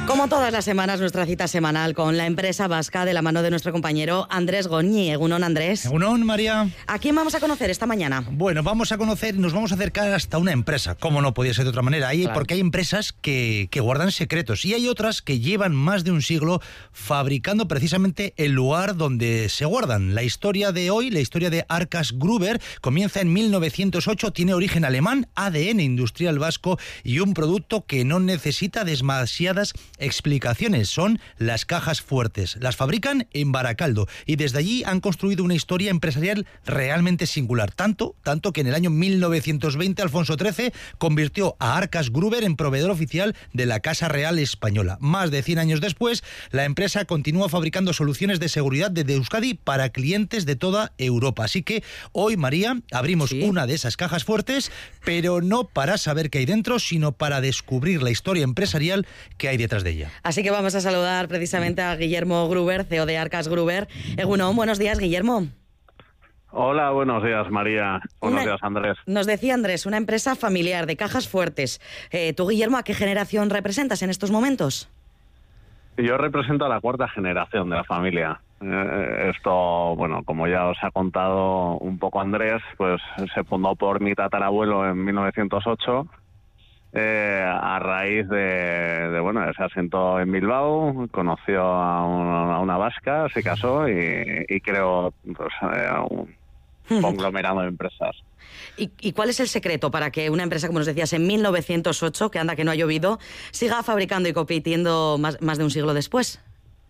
Como todas las semanas, nuestra cita semanal con la empresa vasca de la mano de nuestro compañero Andrés Goñi. Egunon, Andrés. Egunon, María. ¿A quién vamos a conocer esta mañana? Bueno, vamos a conocer, nos vamos a acercar hasta una empresa, como no podía ser de otra manera, porque hay empresas que guardan secretos y hay otras que llevan más de un siglo fabricando precisamente el lugar donde se guardan. La historia de hoy, la historia de Arkas Gruber, comienza en 1908, tiene origen alemán, ADN industrial vasco y un producto que no necesita demasiadas explicaciones. Son las cajas fuertes. Las fabrican en Baracaldo y desde allí han construido una historia empresarial realmente singular. Tanto que en el año 1920 Alfonso XIII convirtió a Arkas Gruber en proveedor oficial de la Casa Real Española. Más de 100 años después, la empresa continúa fabricando soluciones de seguridad desde Euskadi para clientes de toda Europa. Así que hoy, María, abrimos una de esas cajas fuertes, pero no para saber qué hay dentro, sino para descubrir la historia empresarial que hay detrás de ella. Así que vamos a saludar precisamente a Guillermo Gruber, CEO de Arkas Gruber. Egunon, buenos días, Guillermo. Hola, buenos días, María. Buenos días, Andrés. Nos decía Andrés, una empresa familiar de cajas fuertes. Tú, Guillermo, ¿a qué generación representas en estos momentos? Yo represento a la cuarta generación de la familia. Esto, bueno, como ya os ha contado un poco Andrés, pues se fundó por mi tatarabuelo en 1908. A raíz de ese asiento en Bilbao, conoció a una vasca, se casó y creó un conglomerado de empresas. ¿Y cuál es el secreto para que una empresa, como nos decías, en 1908, que anda que no ha llovido, siga fabricando y compitiendo más de un siglo después?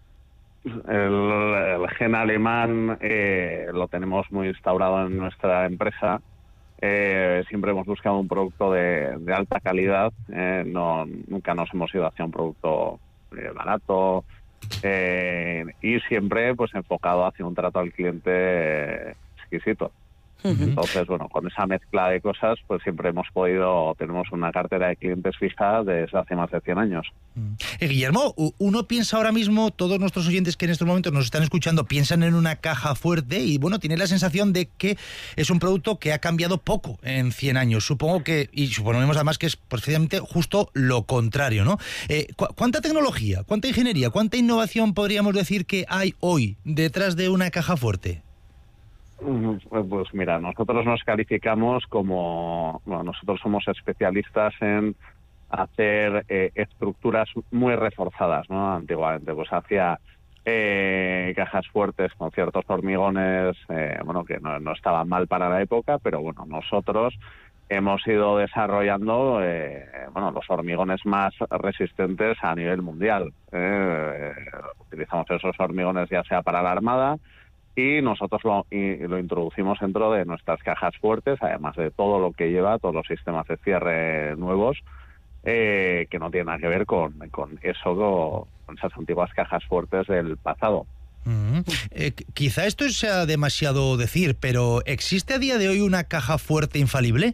El gen alemán lo tenemos muy instaurado en nuestra empresa. Siempre hemos buscado un producto de alta calidad, nunca nos hemos ido hacia un producto barato y siempre pues enfocado hacia un trato al cliente exquisito. Entonces, bueno, con esa mezcla de cosas, pues siempre tenemos una cartera de clientes fija desde hace más de 100 años. Guillermo, uno piensa ahora mismo, todos nuestros oyentes que en estos momentos nos están escuchando, piensan en una caja fuerte y, bueno, tiene la sensación de que es un producto que ha cambiado poco en 100 años. Suponemos además que es precisamente justo lo contrario, ¿no? ¿Cuánta tecnología, cuánta ingeniería, cuánta innovación podríamos decir que hay hoy detrás de una caja fuerte? Pues mira, nosotros nos calificamos nosotros somos especialistas en hacer estructuras muy reforzadas, ¿no? Antiguamente pues hacía cajas fuertes con ciertos hormigones, que no estaban mal para la época, pero bueno, nosotros hemos ido desarrollando los hormigones más resistentes a nivel mundial. Utilizamos esos hormigones ya sea para la Armada, y nosotros lo introducimos dentro de nuestras cajas fuertes, además de todo lo que lleva, todos los sistemas de cierre nuevos, que no tienen nada que ver con esas antiguas cajas fuertes del pasado. Quizá esto sea demasiado decir, pero ¿existe a día de hoy una caja fuerte infalible?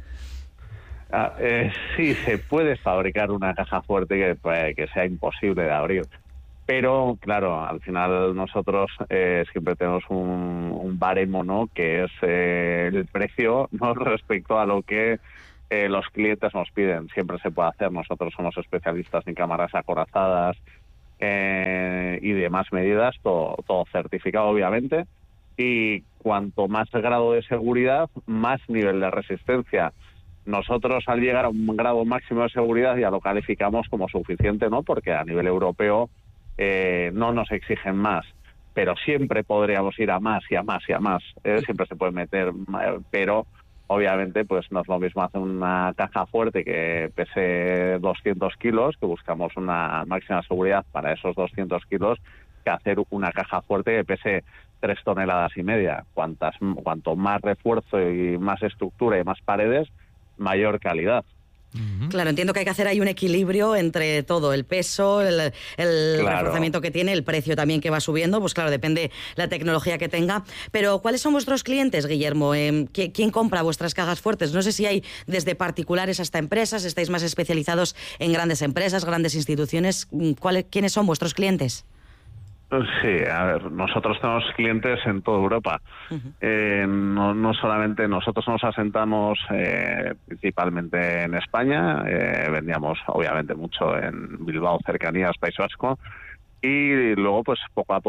Sí, se puede fabricar una caja fuerte que sea imposible de abrir. Pero, claro, al final nosotros siempre tenemos un baremo, ¿no?, que es el precio, ¿no?, respecto a lo que los clientes nos piden. Siempre se puede hacer. Nosotros somos especialistas en cámaras acorazadas y demás medidas, todo certificado, obviamente. Y cuanto más grado de seguridad, más nivel de resistencia. Nosotros, al llegar a un grado máximo de seguridad, ya lo calificamos como suficiente, ¿no?, porque a nivel europeo no nos exigen más, pero siempre podríamos ir a más y a más y a más. Siempre se puede meter, pero obviamente pues no es lo mismo hacer una caja fuerte que pese 200 kilos, que buscamos una máxima seguridad para esos 200 kilos, que hacer una caja fuerte que pese 3,5 toneladas. Cuanto más refuerzo y más estructura y más paredes, mayor calidad. Claro, entiendo que hay que hacer ahí un equilibrio entre todo, el peso, el reforzamiento que tiene, el precio también que va subiendo, pues claro, depende la tecnología que tenga. Pero, ¿cuáles son vuestros clientes, Guillermo? ¿Quién compra vuestras cajas fuertes? No sé si hay desde particulares hasta empresas, estáis más especializados en grandes empresas, grandes instituciones. ¿Quiénes son vuestros clientes? Sí, a ver, nosotros tenemos clientes en toda Europa. No solamente nosotros nos asentamos principalmente en España, vendíamos obviamente mucho en Bilbao, cercanías, País Vasco, y luego pues poco a poco